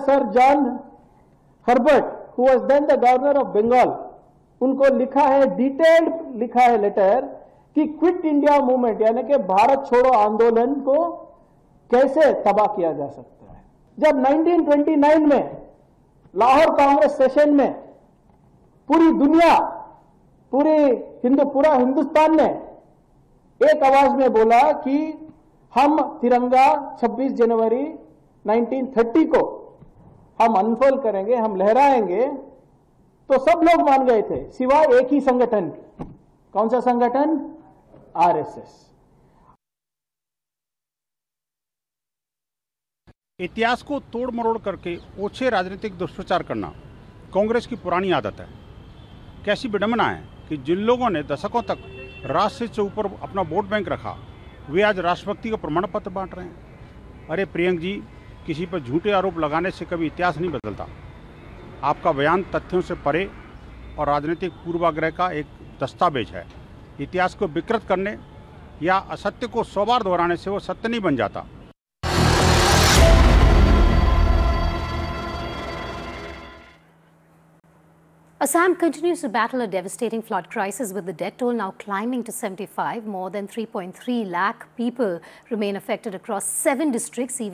Sir John Herbert, who was then the governor of Bengal, उनको लिखा है, डिटेल्ड लिखा है लेटर कि क्विट इंडिया मूवमेंट यानी कि भारत छोड़ो आंदोलन को कैसे तबाह किया जा सकता है। जब 1929 में लाहौर कांग्रेस सेशन में पूरी दुनिया, पूरा हिंदुस्तान ने एक आवाज में बोला कि हम तिरंगा 26 जनवरी 1930 को हम अनफोल्ड करेंगे, हम लहराएंगे, तो सब लोग मान गए थे सिवाय एक ही संगठन के। कौन सा संगठन? आरएसएस। इतिहास को तोड़ मरोड़ करके ओछे राजनीतिक दुष्प्रचार करना कांग्रेस की पुरानी आदत है। कैसी विडंबना है कि जिन लोगों ने दशकों तक राष्ट्र से ऊपर अपना वोट बैंक रखा, वे आज राष्ट्रभक्ति का प्रमाण पत्र बांट रहे हैं। अरे प्रियंक जी, किसी पर झूठे आरोप लगाने से कभी इतिहास नहीं बदलता। आपका बयान तथ्यों से परे और राजनीतिक पूर्वाग्रह का एक दस्तावेज है। इतिहास को विकृत करने या असत्य को 100 बार दोहराने से वो सत्य नहीं बन जाता। Assam continues to battle a devastating flood crisis, with the death toll now climbing to 75. More than 3.3 lakh people remain affected across 7 districts. Even